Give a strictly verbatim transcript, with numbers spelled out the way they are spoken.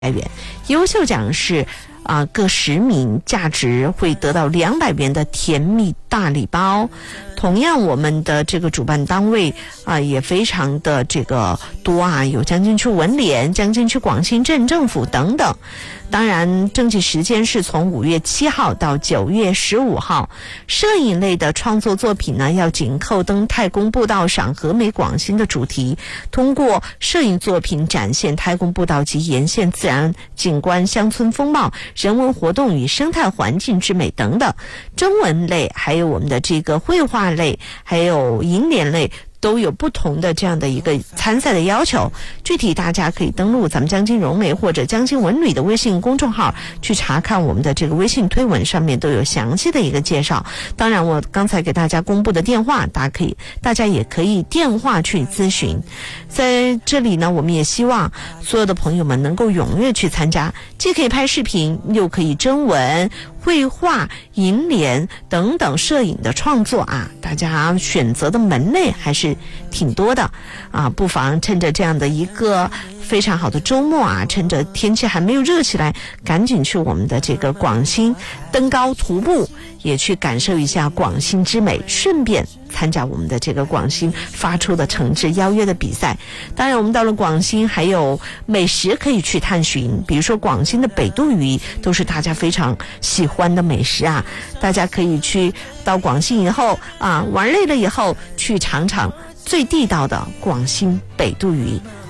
元，优秀奖是啊、呃、各十名价值会得到两百元的甜蜜大礼包。同样我们的这个主办单位啊、呃、也非常的这个多啊，有将军区文联、将军区广新镇政府等等。当然征集时间是从五月七号到九月十五号。摄影类的创作作品呢，要紧扣登太公步道赏和美广新的主题，通过摄影作品展现太公步道及沿线自然景观、乡村风貌、人文活动与生态环境之美等等。征文类还有我们的这个绘画类还有楹联类都有不同的这样的一个参赛的要求，具体大家可以登录咱们将军融媒或者将军文旅的微信公众号去查看，我们的这个微信推文上面都有详细的一个介绍。当然我刚才给大家公布的电话，大家可以大家也可以电话去咨询。在这里呢，我们也希望所有的朋友们能够踊跃去参加，既可以拍视频，又可以征文、绘画、楹联等等摄影的创作啊，大家选择的门类还是挺多的啊，不妨趁着这样的一个非常好的周末啊，趁着天气还没有热起来，赶紧去我们的这个广新登高徒步，也去感受一下广新之美，顺便参加我们的这个广新发出的诚挚邀约的比赛。当然我们到了广新还有美食可以去探寻，比如说广新的北肚鱼都是大家非常喜欢的美食啊，大家可以去到广新以后啊，玩累了以后去尝尝最地道的广新北肚鱼。